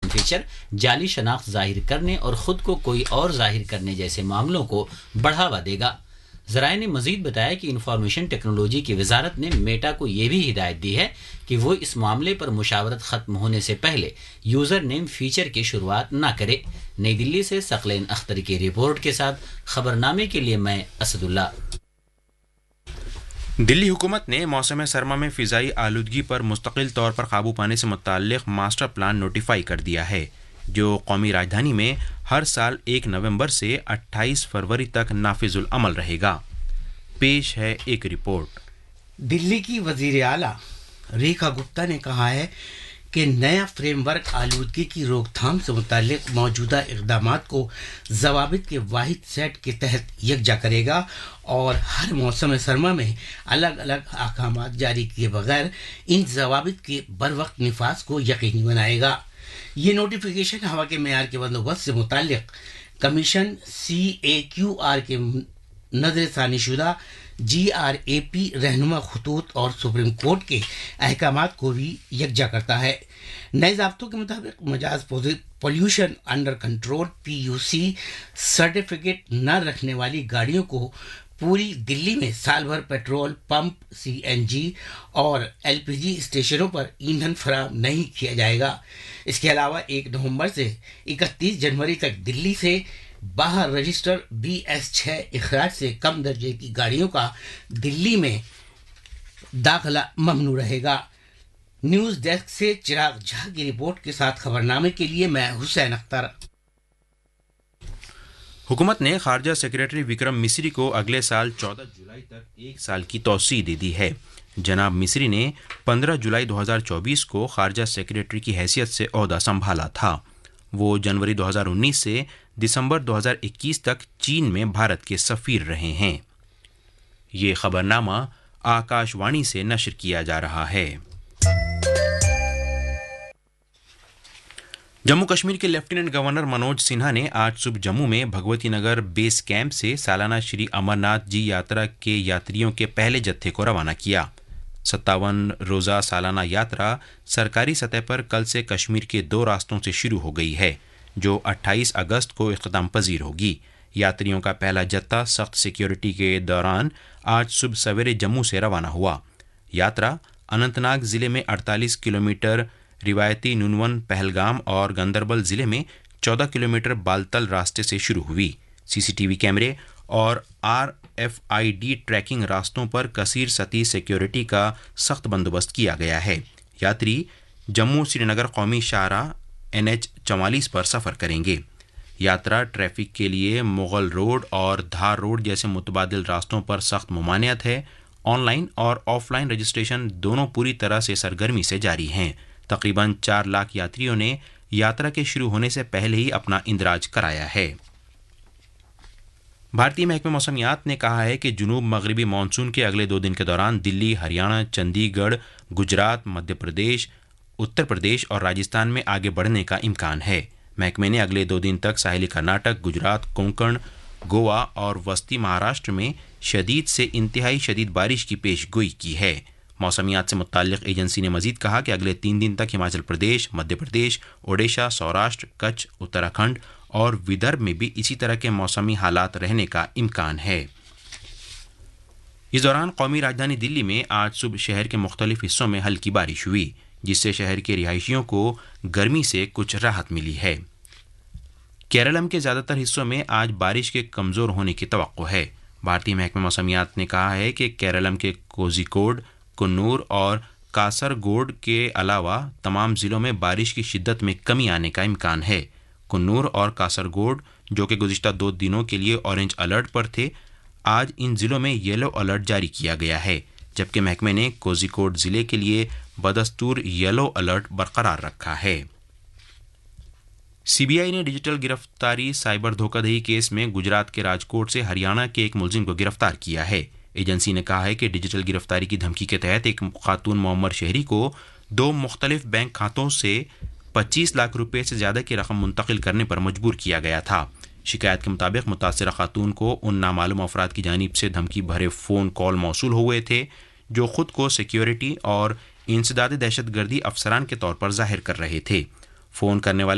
Feature جعلی شناخت ظاہر کرنے اور خود کو کوئی اور ظاہر کرنے جیسے معاملوں کو بڑھاوا دے گا۔ ذرائع نے مزید بتایا کہ انفارمیشن ٹیکنالوجی کی وزارت نے میٹا کو یہ بھی ہدایت دی ہے کہ وہ اس معاملے پر مشاورت ختم ہونے سے پہلے یوزر نیم فیچر کی شروعات نہ کرے۔ نئی دلی سے ثقلین اختر کی رپورٹ کے ساتھ خبرنامے کے لیے میں اسد اللہ۔ دلی حکومت نے موسم سرما میں فضائی آلودگی پر مستقل طور پر قابو پانے سے متعلق ماسٹر پلان نوٹیفائی کر دیا ہے، جو قومی راجدھانی میں ہر سال 1 نومبر سے 28 فروری تک نافذ العمل رہے گا۔ پیش ہے ایک رپورٹ۔ دلی کی وزیر اعلیٰ ریکھا گپتا نے کہا ہے کہ نیا فریم ورک آلودگی کی روک تھام سے متعلق موجودہ اقدامات کو ضوابط کے واحد سیٹ کے تحت یکجا کرے گا اور ہر موسم سرما میں الگ الگ احکامات جاری کیے بغیر ان ضوابط کے بروقت نفاذ کو یقینی بنائے گا۔ یہ نوٹیفیکیشن ہوا کے معیار کے بندوبست سے متعلق کمیشن CAQR کے نظر ثانی شدہ GRAP رہنما خطوط اور سپریم کورٹ کے احکامات کو بھی یکجا کرتا ہے۔ نئے ضابطوں کے مطابق مجاز pollution under control PUC certificate نہ رکھنے والی گاڑیوں کو پوری دلی میں سال بھر پیٹرول پمپ، CNG اور LPG اسٹیشنوں پر ایندھن فراہم نہیں کیا جائے گا۔ اس کے علاوہ 1 نومبر سے 31 جنوری تک دلی سے باہر رجسٹر BS6 اخراج سے کم درجے کی گاڑیوں کا دلی میں داخلہ ممنوع رہے گا۔ نیوز ڈیسک سے چراغ جھا کی رپورٹ کے ساتھ خبرنامے کے لیے میں حسین اختر۔ حکومت نے خارجہ سیکریٹری وکرم مصری کو اگلے سال 14 جولائی تک 1 سال کی توسیع دے دی ہے۔ جناب مصری نے 15 جولائی 2024 کو خارجہ سیکریٹری کی حیثیت سے عہدہ سنبھالا تھا۔ وہ جنوری 2019 سے دسمبر 2021 تک چین میں بھارت کے سفیر رہے ہیں۔ یہ خبرنامہ آکاش وانی سے نشر کیا جا رہا ہے۔ جموں کشمیر کے لیفٹیننٹ گورنر منوج سنہا نے آج صبح جموں میں بھگوتی نگر بیس کیمپ سے سالانہ شری امرناتھ جی یاترا کے یاتریوں کے پہلے جتھے کو روانہ کیا۔ 57 روزہ سالانہ یاترا سرکاری سطح پر کل سے کشمیر کے 2 راستوں سے شروع ہو گئی ہے، جو 28 اگست کو اختتام پذیر ہوگی۔ یاتریوں کا پہلا جتھا سخت سیکیورٹی کے دوران آج صبح سویرے جموں سے روانہ ہوا۔ یاترا اننت ناگ ضلع میں 48 کلومیٹر روایتی نونون پہلگام اور گندربل ضلع میں 14 کلومیٹر بالتل راستے سے شروع ہوئی۔ CCTV کیمرے اور RFID ٹریکنگ راستوں پر کثیر سطحی سیکیورٹی کا سخت بندوبست کیا گیا ہے۔ یاتری جموں سری نگر قومی شاہراہ NH44 پر سفر کریں گے۔ یاترا ٹریفک کے لیے مغل روڈ اور دھار روڈ جیسے متبادل راستوں پر سخت ممانعت ہے۔ آن لائن اور آف لائن رجسٹریشن دونوں پوری طرح سے سرگرمی سے جاری ہیں۔ تقریباً 4 لاکھ یاتریوں نے یاترا کے شروع ہونے سے پہلے ہی اپنا اندراج کرایا ہے۔ بھارتی محکمہ موسمیات نے کہا ہے کہ جنوب مغربی مانسون کے اگلے 2 دن کے دوران دلی، ہریانہ، چندی گڑھ، گجرات، مدھیہ پردیش، اتر پردیش اور راجستھان میں آگے بڑھنے کا امکان ہے۔ محکمے نے اگلے 2 دن تک ساحلی کرناٹک، گجرات، کونکن، گوا اور وسطی مہاراشٹر میں شدید سے انتہائی شدید بارش کی پیش گوئی کی ہے۔ موسمیات سے متعلق ایجنسی نے مزید کہا کہ اگلے 3 دن تک ہماچل پردیش، مدھیہ پردیش، اوڈیشہ، سوراشٹر، کچھ، اتراکھنڈ اور ودربھ میں بھی اسی طرح کے موسمی حالات رہنے کا امکان ہے۔ اس دوران قومی راجدھانی دلی میں آج صبح شہر کے مختلف حصوں میں ہلکی بارش ہوئی، جس سے شہر کے رہائشیوں کو گرمی سے کچھ راحت ملی ہے۔ کیرالم کے زیادہ تر حصوں میں آج بارش کے کمزور ہونے کی توقع ہے۔ بھارتی محکمہ موسمیات نے کہا ہے کہ کیرالم کے کوزیکوڈ، کنور اور کاسرگوڈ کے علاوہ تمام ضلعوں میں بارش کی شدت میں کمی آنے کا امکان ہے۔ کنور اور کاسرگوڈ، جو کہ گزشتہ 2 دنوں کے لیے اورنج الرٹ پر تھے، آج ان ضلعوں میں یلو الرٹ جاری کیا گیا ہے، جبکہ محکمے نے کوزیکوڈ ضلع کے لیے بدستور یلو الرٹ برقرار رکھا ہے۔ CBI نے ڈیجیٹل گرفتاری سائبر دھوکہ دہی کیس میں گجرات کے راجکوٹ سے ہریانہ کے ایک ملزم کو گرفتار کیا ہے۔ ایجنسی نے کہا ہے کہ ڈیجیٹل گرفتاری کی دھمکی کے تحت ایک خاتون معمر شہری کو 2 مختلف بینک کھاتوں سے 25 لاکھ روپے سے زیادہ کی رقم منتقل کرنے پر مجبور کیا گیا تھا۔ شکایت کے مطابق متاثرہ خاتون کو ان نامعلوم افراد کی جانب سے دھمکی بھرے فون کال موصول ہوئے تھے، جو خود کو سیکیورٹی اور انسداد دہشت گردی افسران کے طور پر ظاہر کر رہے تھے۔ فون کرنے والے